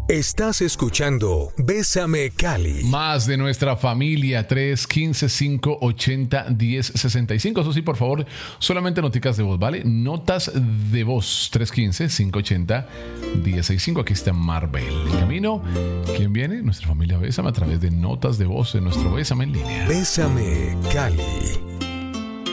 Estás escuchando Bésame Cali. Más de nuestra familia, 315-580-1065. Eso sí, por favor, solamente noticas de voz, ¿vale? Notas de voz, 315-580-1065. Aquí está Marvel. En camino, ¿quién viene? Nuestra familia Bésame a través de notas de voz de nuestro Bésame en línea. Bésame Cali.